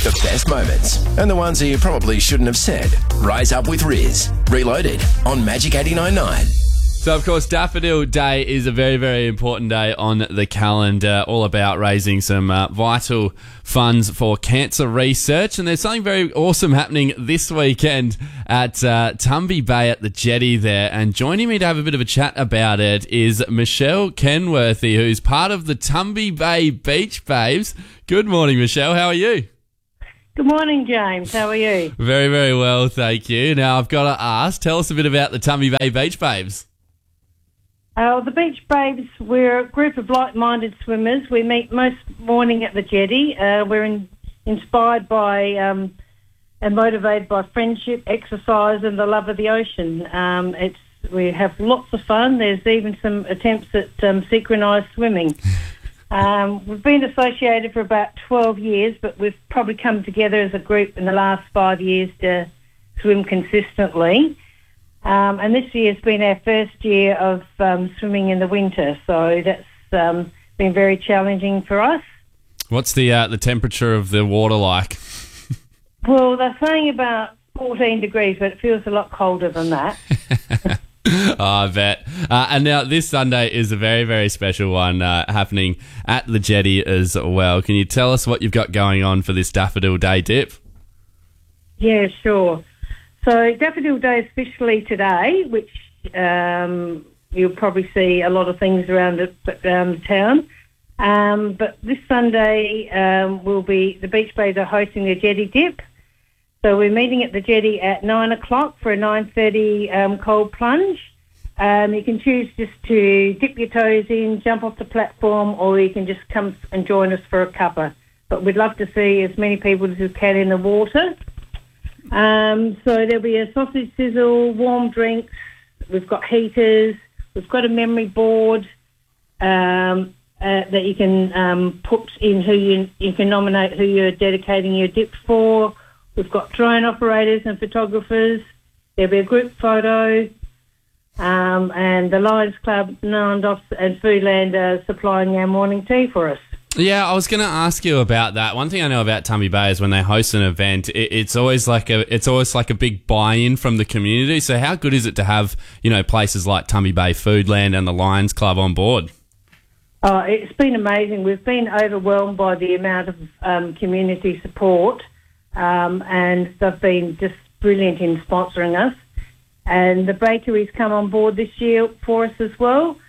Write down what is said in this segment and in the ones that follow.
The best moments and the ones you probably shouldn't have said. Rise Up with Riz. Reloaded on Magic 89.9. So, of course, Daffodil Day is a very, very important day on the calendar, all about raising some vital funds for cancer research. And there's something very awesome happening this weekend at Tumby Bay at the jetty there. And joining me to have a bit of a chat about it is Michelle Kenworthy, who's part of the Tumby Bay Beach Babes. Good morning, Michelle. How are you? Good morning, James. How are you? Very, very well, thank you. Now, I've got to ask, tell us a bit about the Tumby Bay Beach Babes. The Beach Babes, we're a group of like-minded swimmers. We meet most morning at the jetty. We're inspired by and motivated by friendship, exercise and the love of the ocean. We have lots of fun. There's even some attempts at synchronised swimming. We've been associated for about 12 years, but we've probably come together as a group in the last 5 years to swim consistently. And this year has been our first year of swimming in the winter, so that's been very challenging for us. What's the temperature of the water like? Well, they're saying about 14 degrees, but it feels a lot colder than that. I bet. And now this Sunday is a very, very special one happening at the jetty as well. Can you tell us what you've got going on for this Daffodil Day dip? Yeah, sure. So Daffodil Day is officially today, which you'll probably see a lot of things around the town. But this Sunday the Beach Babes are hosting their jetty dip. So we're meeting at the jetty at 9 o'clock for a 9:30 cold plunge. You can choose just to dip your toes in, jump off the platform, or you can just come and join us for a cuppa. But we'd love to see as many people as we can in the water. So there'll be a sausage sizzle, warm drinks, we've got heaters, we've got a memory board that you can put in you can nominate who you're dedicating your dip for. We've got drone operators and photographers. There'll be a group photo, and the Lions Club, Nandoffs and Foodland are supplying our morning tea for us. Yeah, I was going to ask you about that. One thing I know about Tumby Bay is when they host an event, it's always like a big buy-in from the community. So how good is it to have, places like Tumby Bay Foodland and the Lions Club on board? Oh, it's been amazing. We've been overwhelmed by the amount of community support, and they've been just brilliant in sponsoring us. And the bakeries come on board this year for us as well.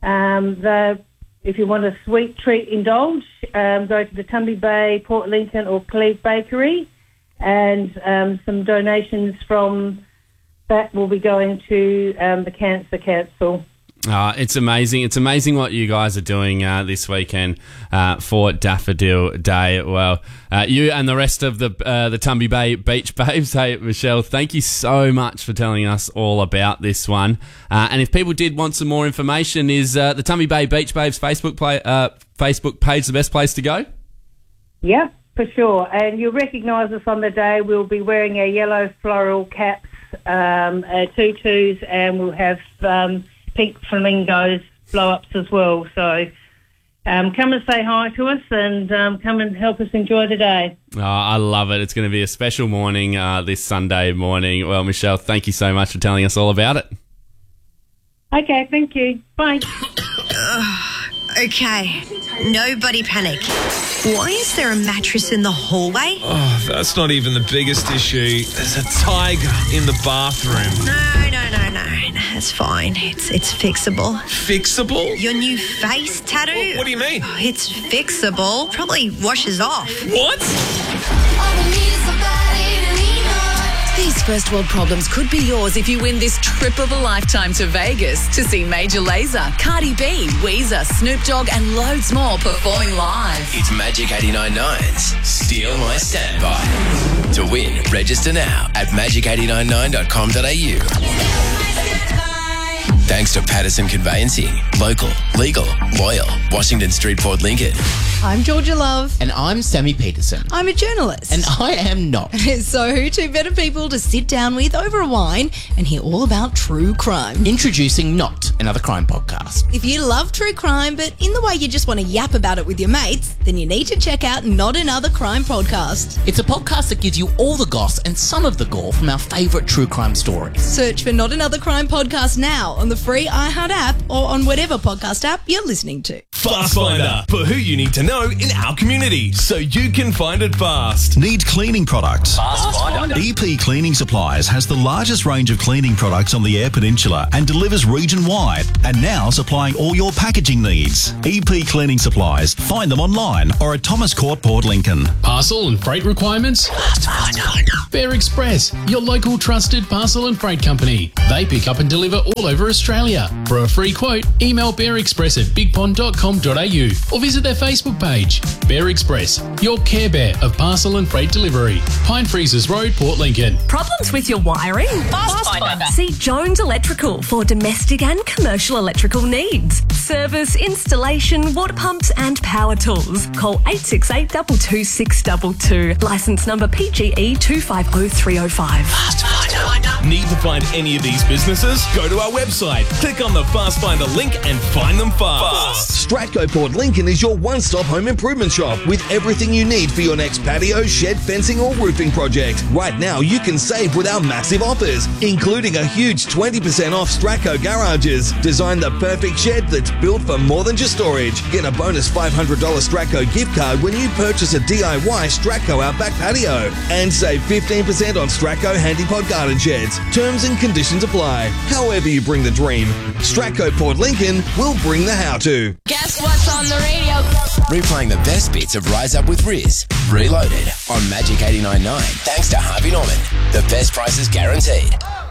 If you want a sweet treat, indulge, go to the Tumby Bay, Port Lincoln or Cleve Bakery, and some donations from that will be going to the Cancer Council. It's amazing. It's amazing what you guys are doing this weekend for Daffodil Day. Well, you and the rest of the Tumby Bay Beach Babes. Hey, Michelle, thank you so much for telling us all about this one. And if people did want some more information, is the Tumby Bay Beach Babes Facebook page the best place to go? Yeah, for sure. And you'll recognise us on the day. We'll be wearing our yellow floral caps, our tutus, and we'll have pink flamingos blow-ups as well. So come and say hi to us and come and help us enjoy the day. Oh, I love it. It's going to be a special morning this Sunday morning. Well, Michelle, thank you so much for telling us all about it. Okay, thank you. Bye. Okay, nobody panic. Why is there a mattress in the hallway? Oh, that's not even the biggest issue. There's a tiger in the bathroom. No. It's fine. It's fixable. Fixable? Your new face tattoo? What do you mean? Oh, it's fixable. Probably washes off. What? These first world problems could be yours if you win this trip of a lifetime to Vegas to see Major Lazer, Cardi B, Weezer, Snoop Dogg and loads more performing live. It's Magic 89.9's Steal My Standby. To win, register now at magic899.com.au. Thanks to Patterson Conveyancing. Local, legal, loyal. Washington Street, Port Lincoln. I'm Georgia Love. And I'm Sammy Peterson. I'm a journalist. And I am not. So who two better people to sit down with over a wine and hear all about true crime? Introducing Not Another Crime Podcast. If you love true crime, but in the way you just want to yap about it with your mates, then you need to check out Not Another Crime Podcast. It's a podcast that gives you all the goss and some of the gore from our favourite true crime stories. Search for Not Another Crime Podcast now on the free iHeart app or on whatever podcast app you're listening to. Fast Finder, for who you need to know in our community, so you can find it fast. Need cleaning products? Fast Finder. EP Cleaning Supplies has the largest range of cleaning products on the Eyre Peninsula and delivers region-wide, and now supplying all your packaging needs. EP Cleaning Supplies. Find them online or at Thomas Court, Port Lincoln. Parcel and freight requirements? Fast Finder. Bear Express, your local trusted parcel and freight company. They pick up and deliver all over Australia. For a free quote, email bearexpress@bigpond.com.au or visit their Facebook page. Bear Express, your Care Bear of parcel and freight delivery. Pine Freezers Road, Port Lincoln. Problems with your wiring? Fast Finder. See Jones Electrical for domestic and commercial electrical needs. Service, installation, water pumps and power tools. Call 868 22622. Licence number PGE 250305. Fast Finder. Need to find any of these businesses? Go to our website, click on the Fast Finder link and find them fast. Stratco Port Lincoln is your one-stop home improvement shop with everything you need for your next patio, shed, fencing or roofing project. Right now you can save with our massive offers, including a huge 20% off Stratco garages. Design the perfect shed that's built for more than just storage. Get a bonus $500 Stratco gift card when you purchase a DIY Stratco Outback patio. And save 15% on Stratco Handypod garden sheds. Terms and conditions apply. However you bring the dream, Stratco Port Lincoln will bring the how-to. Guess what's on the radio? Replaying the best bits of Rise Up with Riz. Reloaded on Magic 89.9. Thanks to Harvey Norman. The best prices guaranteed.